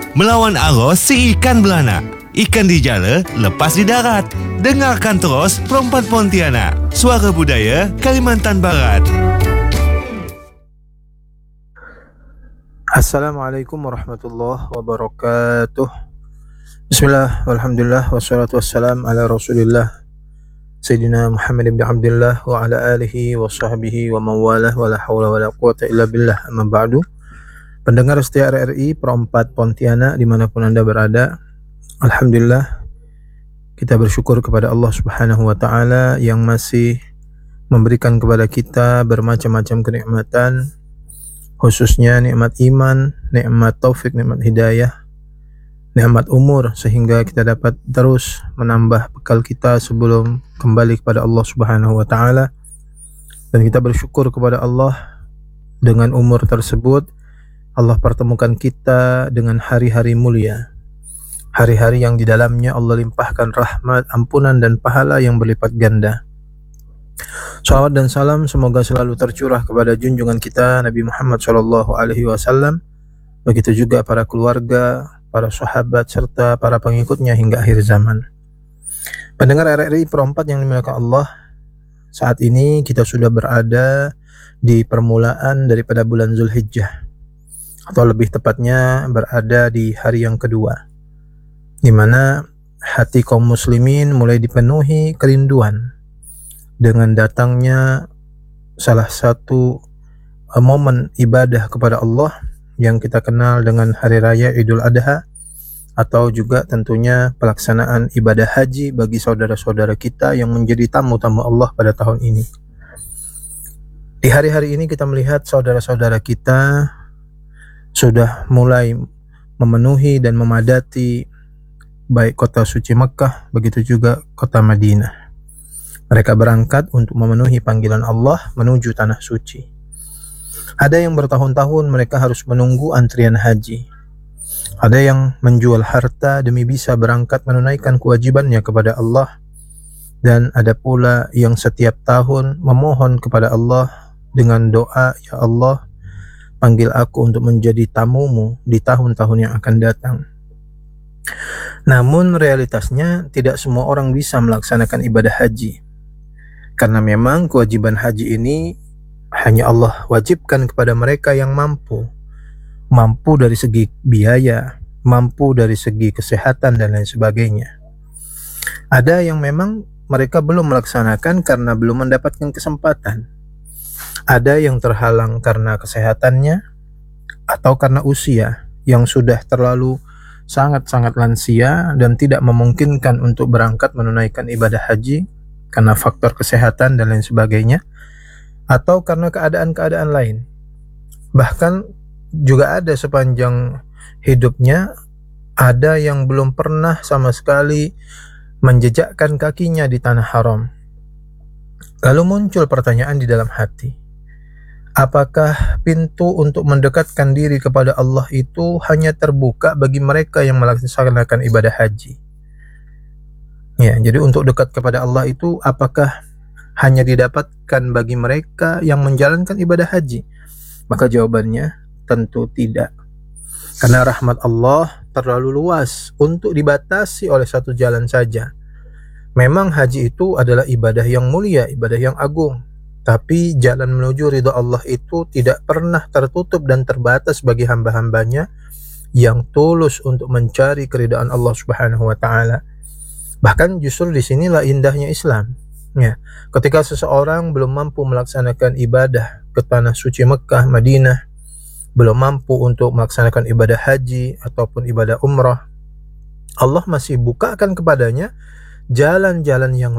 Melawan arus si ikan belana. Ikan di jala, lepas di darat. Dengarkan terus Perempat Pontianak, Suara Budaya Kalimantan Barat. Assalamualaikum warahmatullahi wabarakatuh. Bismillah, walhamdulillah, wassalatu wassalam ala rasulillah Sayyidina Muhammad ibn Abdullah wa ala alihi wa sahbihi wa mawalah wa la hawla wa la quwata illa billah, amma ba'du. Pendengar setia RRI Perempat Pontianak dimanapun Anda berada, alhamdulillah kita bersyukur kepada Allah Subhanahu wa Ta'ala yang masih memberikan kepada kita bermacam-macam kenikmatan, khususnya nikmat iman, nikmat taufik, nikmat hidayah, nikmat umur, sehingga kita dapat terus menambah bekal kita sebelum kembali kepada Allah Subhanahu wa Ta'ala. Dan kita bersyukur kepada Allah, dengan umur tersebut Allah pertemukan kita dengan hari-hari mulia, hari-hari yang di dalamnya Allah limpahkan rahmat, ampunan dan pahala yang berlipat ganda. Salawat dan salam semoga selalu tercurah kepada junjungan kita Nabi Muhammad SAW, begitu juga para keluarga, para sahabat serta para pengikutnya hingga akhir zaman. Pendengar RRI Perempat yang dimuliakan Allah, saat ini kita sudah berada di permulaan daripada bulan Zulhijjah, atau lebih tepatnya berada di hari yang kedua, di mana hati kaum muslimin mulai dipenuhi kerinduan dengan datangnya salah satu momen ibadah kepada Allah yang kita kenal dengan Hari Raya Idul Adha, atau juga tentunya pelaksanaan ibadah haji bagi saudara-saudara kita yang menjadi tamu-tamu Allah pada tahun ini. Di hari-hari ini kita melihat saudara-saudara kita sudah mulai memenuhi dan memadati baik kota suci Mekah, begitu juga kota Madinah. Mereka berangkat untuk memenuhi panggilan Allah menuju tanah suci. Ada yang bertahun-tahun mereka harus menunggu antrian haji. Ada yang menjual harta demi bisa berangkat menunaikan kewajibannya kepada Allah. Dan ada pula yang setiap tahun memohon kepada Allah dengan doa, "Ya Allah, panggil aku untuk menjadi tamumu di tahun-tahun yang akan datang." Namun realitasnya tidak semua orang bisa melaksanakan ibadah haji, karena memang kewajiban haji ini hanya Allah wajibkan kepada mereka yang mampu dari segi biaya, mampu dari segi kesehatan dan lain sebagainya. Ada yang memang mereka belum melaksanakan karena belum mendapatkan kesempatan. Ada yang terhalang karena kesehatannya atau karena usia yang sudah terlalu sangat-sangat lansia dan tidak memungkinkan untuk berangkat menunaikan ibadah haji karena faktor kesehatan dan lain sebagainya, atau karena keadaan-keadaan lain. Bahkan juga ada sepanjang hidupnya ada yang belum pernah sama sekali menjejakkan kakinya di tanah haram. Lalu muncul pertanyaan di dalam hati, apakah pintu untuk mendekatkan diri kepada Allah itu hanya terbuka bagi mereka yang melaksanakan ibadah haji? Ya, jadi untuk dekat kepada Allah itu apakah hanya didapatkan bagi mereka yang menjalankan ibadah haji? Maka jawabannya tentu tidak. Karena rahmat Allah terlalu luas untuk dibatasi oleh satu jalan saja. Memang haji itu adalah ibadah yang mulia, ibadah yang agung. Tapi jalan menuju ridha Allah itu tidak pernah tertutup dan terbatas bagi hamba-hambanya yang tulus untuk mencari keridhaan Allah Subhanahu wa Ta'ala. Bahkan justru disinilah indahnya Islam. Ya, ketika seseorang belum mampu melaksanakan ibadah ke tanah suci Mekah, Madinah, belum mampu untuk melaksanakan ibadah haji ataupun ibadah umrah, Allah masih bukakan kepadanya jalan-jalan yang